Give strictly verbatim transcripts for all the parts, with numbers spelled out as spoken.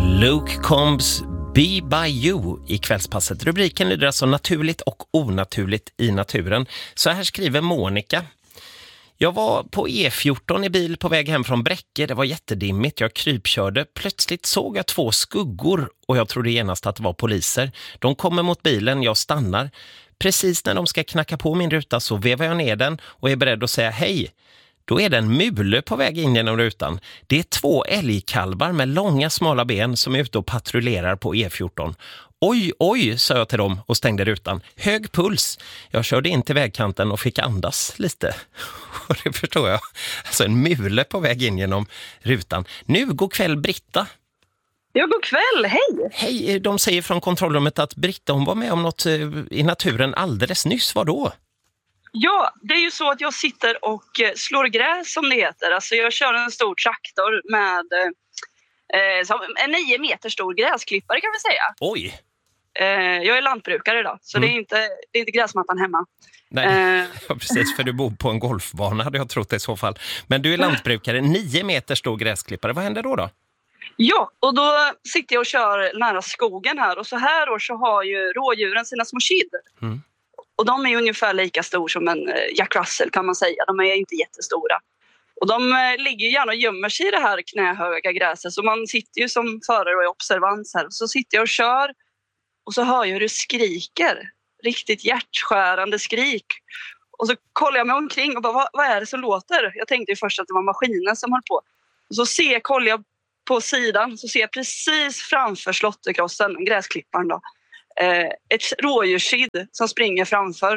Luke Combs Be By You i kvällspasset. Rubriken lyder alltså naturligt och onaturligt i naturen. Så här skriver Monica. Jag var på E fjorton i bil på väg hem från Bräcke. Det var jättedimmigt. Jag krypkörde. Plötsligt såg jag två skuggor och jag trodde genast att det var poliser. De kommer mot bilen. Jag stannar. Precis när de ska knacka på min ruta så vevar jag ner den och är beredd att säga hej. Då är det en mule på väg in genom rutan. Det är två älgkalvar med långa smala ben som är ute och patrullerar på E fjorton. Oj, oj, sa jag till dem och stängde rutan. Hög puls. Jag körde in till vägkanten och fick andas lite. Och det förstår jag. Alltså en mule på väg in genom rutan. Nu, god kväll Britta. Ja, god kväll. Hej. Hej, de säger från kontrollrummet att Britta hon var med om något i naturen alldeles nyss. Vad då? Ja, det är ju så att jag sitter och slår gräs som det heter. Alltså jag kör en stor traktor med eh, en nio meter stor gräsklippare kan vi säga. Oj! Eh, jag är lantbrukare idag, så mm. det, är inte, det är inte gräsmattan hemma. Nej, eh. ja, precis, för du bor på en golfbana hade jag trott i så fall. Men du är lantbrukare, nio meter stor gräsklippare. Vad händer då då? Ja, och då sitter jag och kör nära skogen här. Och så här år så har ju rådjuren sina små kid. Mm. Och de är ungefär lika stor som en Jack Russell kan man säga. De är inte jättestora. Och de ligger ju gärna och gömmer sig i det här knähöga gräset. Så man sitter ju som förare och är observans här. Så sitter jag och kör. Och så hör jag hur det skriker. Riktigt hjärtskärande skrik. Och så kollar jag mig omkring och bara, vad, vad är det som låter? Jag tänkte ju först att det var maskinen som höll på. Och så ser jag, kollar jag på sidan. Så ser jag precis framför slåtterkrossen, gräsklipparen då. Eh, ett rådjurskid som springer framför.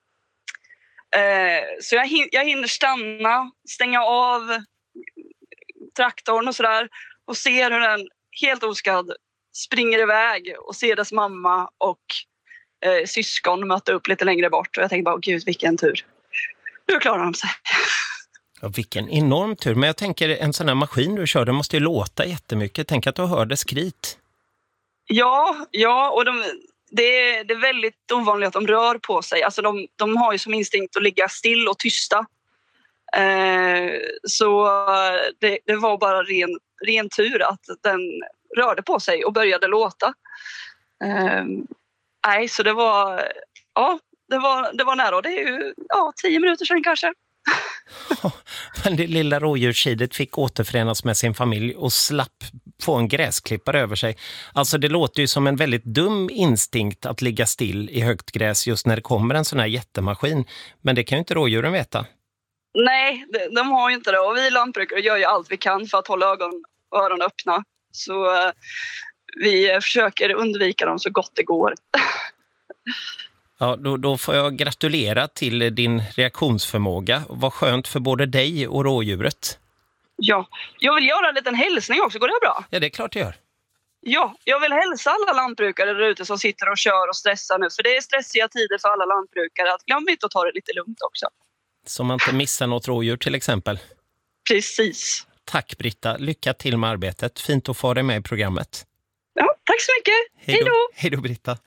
Eh, så jag, hin- jag hinner stanna, stänga av traktorn och sådär. Och ser hur den helt oskadd springer iväg. Och ser dess mamma och eh, syskon möta upp lite längre bort. Och jag tänker bara, gud vilken tur. Nu klarar de sig. Ja, vilken enorm tur. Men jag tänker, en sån här maskin du kör, den måste ju låta jättemycket. Tänk att du hörde skrit. Ja, ja och de, det, är, det är väldigt ovanligt att de rör på sig. Alltså de, de har ju som instinkt att ligga still och tysta. Eh, så det, det var bara ren, ren tur att den rörde på sig och började låta. Eh, nej, så det var, ja, det var, det var nära. Det är ju ja, tio minuter sedan kanske. Men det lilla rådjurskidet fick återförenas med sin familj och slapp få en gräsklippare över sig. Alltså det låter ju som en väldigt dum instinkt att ligga still i högt gräs just när det kommer en sån här jättemaskin. Men det kan ju inte rådjuren veta. Nej, de, de har ju inte det. Och vi lantbrukare gör ju allt vi kan för att hålla ögon och öron öppna. Så uh, vi försöker undvika dem så gott det går. Ja, då, då får jag gratulera till din reaktionsförmåga. Vad skönt för både dig och rådjuret. Ja, jag vill göra en liten hälsning också. Går det bra? Ja, det är klart det gör. Ja, jag vill hälsa alla lantbrukare där ute som sitter och kör och stressar nu. För det är stressiga tider för alla lantbrukare. Att glöm inte att ta det lite lugnt också. Så man inte missar något rådjur till exempel. Precis. Tack Britta, lycka till med arbetet. Fint att få dig med i programmet. Ja, tack så mycket. Hej då. Hej då Britta.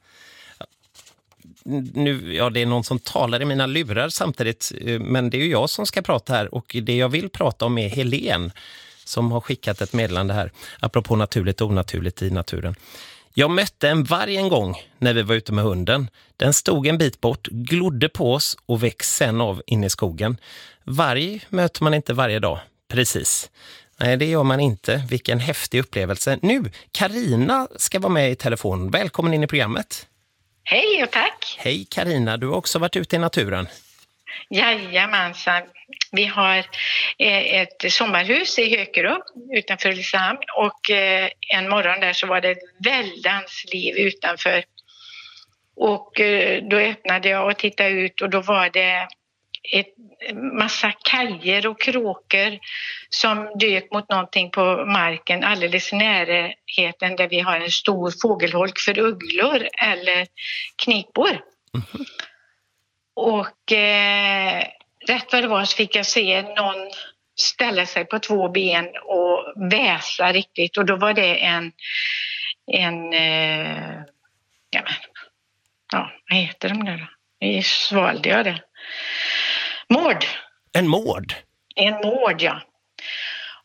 Nu, ja, det är någon som talar i mina lurar samtidigt, men det är ju jag som ska prata här och det jag vill prata om är Helen som har skickat ett meddelande här apropå naturligt och onaturligt i naturen. Jag mötte en varg en gång när vi var ute med hunden. Den stod en bit bort, glodde på oss och väx sen av in i skogen. Varg möter man inte varje dag, precis. Nej, det gör man inte. Vilken häftig upplevelse. Nu, Carina ska vara med i telefon. Välkommen in i programmet. Hej och tack. Hej Carina, du har också varit ute i naturen. Jajamensan. Vi har ett sommarhus i Hökerup utanför Ulricehamn och en morgon där så var det ett väldans liv utanför. Och då öppnade jag och tittade ut och då var det ett massa kajer och kråkor som dök mot någonting på marken alldeles i närheten där vi har en stor fågelholk för ugglor eller knipor. Mm. Och eh, rätt vad det var så fick jag se någon ställa sig på två ben och väsa riktigt och då var det en en eh, ja, men, ja, vad heter de där då? Nu svalde jag det. Mård. En mård? En mård, ja.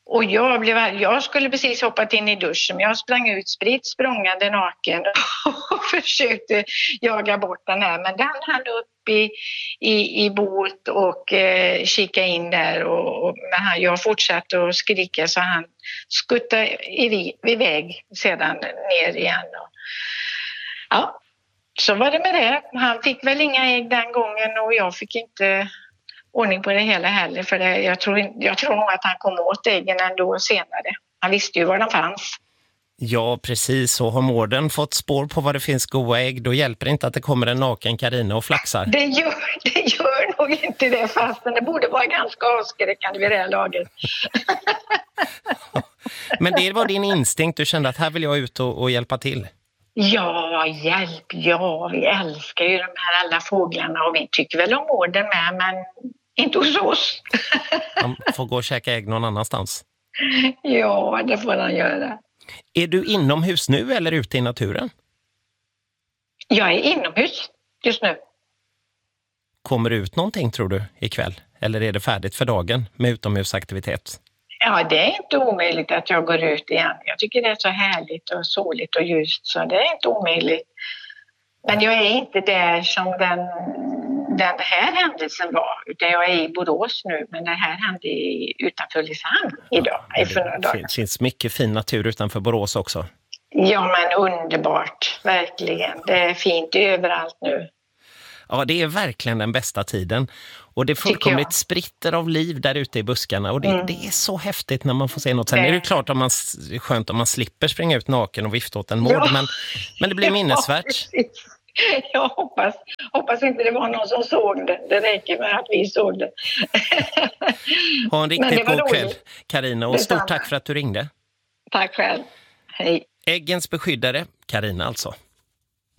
Och jag, blev, jag skulle precis hoppat in i duschen, men jag sprang ut spritt språngande naken och försökte jaga bort den här. Men den hann upp i, i, i båt och eh, kika in där. Och, och, men han, jag fortsatte att skrika så han skuttade iväg sedan ner igen. Och, ja, så var det med det. Han fick väl inga ägg den gången och jag fick inte ordning på det hela heller. För det, jag, tror, jag tror nog att han kom åt äggen ändå senare. Han visste ju var de fanns. Ja, precis. Och har mården fått spår på vad det finns goda ägg, då hjälper det inte att det kommer en naken Carina och flaxar. Det gör, det gör nog inte det, fastän det borde vara ganska avskräckande vid det här laget. Men det var din instinkt, du kände att här vill jag ut och, och hjälpa till. Ja, hjälp, ja. Vi älskar ju de här alla fåglarna och vi tycker väl om mården med, men inte hos oss. Han får gå och käka ägg någon annanstans. Ja, det får han göra. Är du inomhus nu eller ute i naturen? Jag är inomhus just nu. Kommer det ut någonting tror du ikväll? Eller är det färdigt för dagen med utomhusaktivitet? Ja, det är inte omöjligt att jag går ut igen. Jag tycker det är så härligt och soligt och ljust så det är inte omöjligt. Men jag är inte där som den, den här händelsen var. Utan jag är i Borås nu, men det här hände utanför Ulricehamn idag. Ja, det finns mycket fin natur utanför Borås också. Ja, men underbart. Verkligen. Det är fint överallt nu. Ja, det är verkligen den bästa tiden. Och det är fullkomligt spritter av liv där ute i buskarna. Och det, mm. det är så häftigt när man får se något. Sen det... är det klart att man, skönt om man slipper springa ut naken och vifta åt en mård. Ja. Men, men det blir minnesvärt. Ja, jag hoppas, hoppas inte det var någon som såg det. Det räcker med att vi såg det. Ha en riktigt god kväll, Carina. Och stort tack för att du ringde. Tack själv. Hej. Äggens beskyddare, Carina alltså.